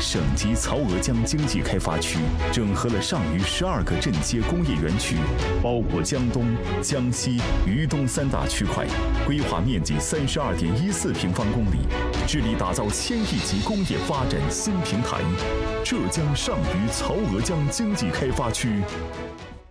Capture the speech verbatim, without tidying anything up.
省级曹娥江经济开发区整合了上虞十二个镇街工业园区，包括江东、江西、渝东三大区块，规划面积三十二点一四平方公里，致力打造千亿级工业发展新平台。浙江上虞曹娥江经济开发区